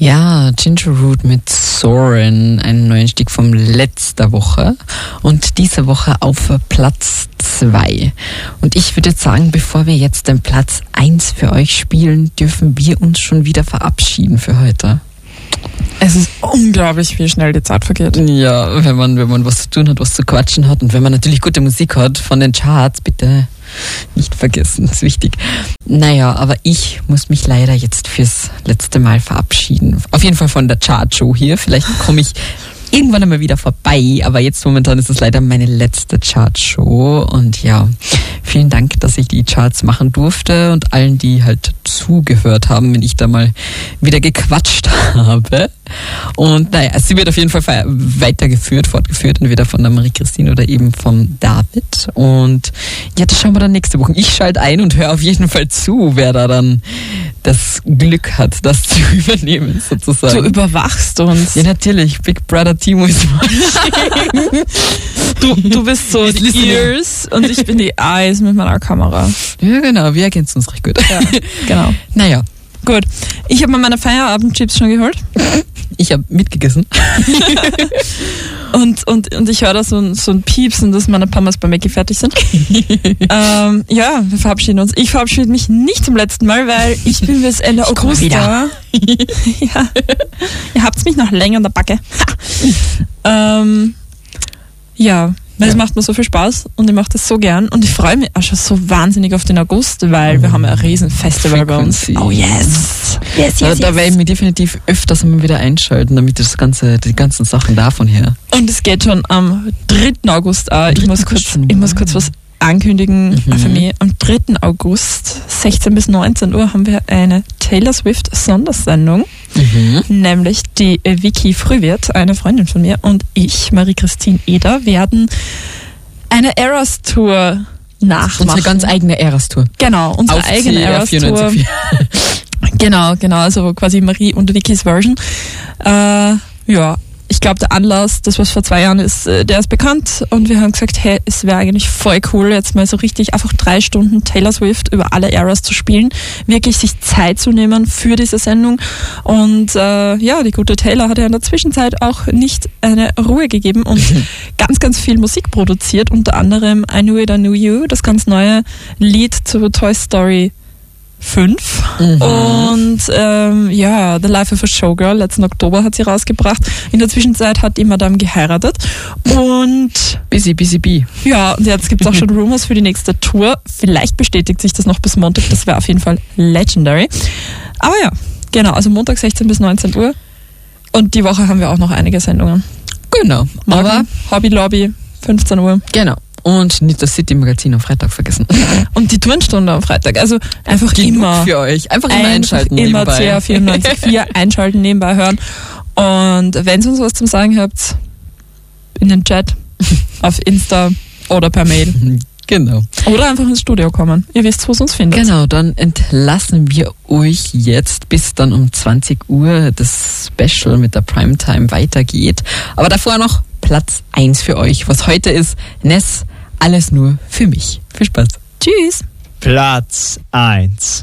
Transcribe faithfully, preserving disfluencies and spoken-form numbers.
Ja, Ginger Root mit Soarin', einen neuen Stück von letzter Woche und diese Woche auf Platz zwei. Und ich würde sagen, bevor wir jetzt den Platz eins für euch spielen, dürfen wir uns schon wieder verabschieden für heute. Es ist unglaublich, wie schnell die Zeit vergeht. Ja, wenn man, wenn man was zu tun hat, was zu quatschen hat und wenn man natürlich gute Musik hat von den Charts, bitte nicht vergessen, das ist wichtig. Naja, aber ich muss mich leider jetzt fürs letzte Mal verabschieden. Auf jeden Fall von der Chartshow hier. Vielleicht komme ich irgendwann einmal wieder vorbei, aber jetzt momentan ist es leider meine letzte Chartshow und ja, vielen Dank, dass ich die Charts machen durfte und allen, die halt zugehört haben, wenn ich da mal wieder gequatscht habe. Und naja, sie wird auf jeden Fall weitergeführt, fortgeführt, entweder von der Marie-Christine oder eben vom David. Und ja, das schauen wir dann nächste Woche. Ich schalte ein und höre auf jeden Fall zu, wer da dann das Glück hat, das zu übernehmen, sozusagen. Du überwachst uns. Ja, natürlich. Big Brother Timo ist watching. Du, du bist so die Ears und ich bin die Eyes mit meiner Kamera. Ja, genau. Wir ergänzen uns recht gut. Ja, genau. Naja. Gut. Ich habe mir meine Feierabendchips schon geholt. Ich habe mitgegessen. und, und, und ich höre da so, so ein Piepsen, dass meine Pommes bei Mackie fertig sind. ähm, ja, wir verabschieden uns. Ich verabschiede mich nicht zum letzten Mal, weil ich bin bis Ende August da. Ja. Ihr habt mich noch länger in der Backe. ähm, ja. Weil es ja. macht mir so viel Spaß und ich mache das so gern und ich freue mich auch schon so wahnsinnig auf den August, weil wir haben ein riesen Festival bei uns. Oh yes! yes, yes da, yes. da werde ich mich definitiv öfters mal wieder einschalten, damit das ganze, die ganzen Sachen davon her. Und es geht schon am dritten August auch. Ich muss kurz, ich muss kurz was ankündigen mhm. für mich. Am dritten August, sechzehn bis neunzehn Uhr, haben wir eine Taylor Swift Sondersendung. Mhm. Nämlich die Vicky Frühwirt, eine Freundin von mir, und ich, Marie-Christine Eder, werden eine Eras-Tour nachmachen. Unsere ganz eigene Eras-Tour. Genau, unsere Auf eigene Eras-Tour. Genau, genau, also quasi Marie und Vickys Version. Äh, ja, ich glaube, der Anlass, das was vor zwei Jahren ist, der ist bekannt und wir haben gesagt, hey, es wäre eigentlich voll cool, jetzt mal so richtig einfach drei Stunden Taylor Swift über alle Eras zu spielen, wirklich sich Zeit zu nehmen für diese Sendung und äh, ja, die gute Taylor hat ja in der Zwischenzeit auch nicht eine Ruhe gegeben und ganz, ganz viel Musik produziert, unter anderem I Knew It, I Knew You, das ganz neue Lied zu Toy Story fünf mhm. und ähm, ja, The Life of a Showgirl, letzten Oktober hat sie rausgebracht. In der Zwischenzeit hat die Madame geheiratet und busy, busy bee. Ja, und jetzt gibt es auch schon Rumors für die nächste Tour. Vielleicht bestätigt sich das noch bis Montag, das wäre auf jeden Fall legendary. Aber ja, genau, also Montag sechzehn bis neunzehn Uhr und die Woche haben wir auch noch einige Sendungen. Genau. Morgen, aber Hobby Lobby, fünfzehn Uhr. Genau. Und nicht das City Magazin am Freitag vergessen. Und die Turnstunde am Freitag. Also einfach Genug immer. für euch. Einfach immer Einfach einschalten immer nebenbei. C R vierundneunzig Komma vier einschalten, nebenbei hören. Und wenn ihr uns was zum Sagen habt, in den Chat, auf Insta oder per Mail. Genau. Oder einfach ins Studio kommen. Ihr wisst, wo es uns findet. Genau, dann entlassen wir euch jetzt, bis dann um zwanzig Uhr das Special mit der Primetime weitergeht. Aber davor noch Platz eins für euch, was heute ist Ness, alles nur für mich. Viel Spaß. Tschüss. Platz eins.